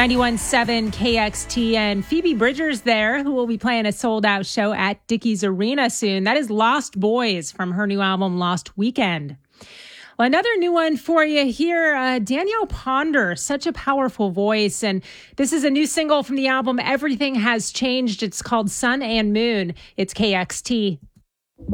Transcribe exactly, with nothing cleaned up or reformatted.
ninety-one point seven K X T, and Phoebe Bridgers there, who will be playing a sold-out show at Dickies Arena soon. That is Lost Boys from her new album, Lost Weekend. Well, another new one for you here, uh, Danielle Ponder, such a powerful voice. And this is a new single from the album Everything Has Changed. It's called Sun and Moon. It's K X T.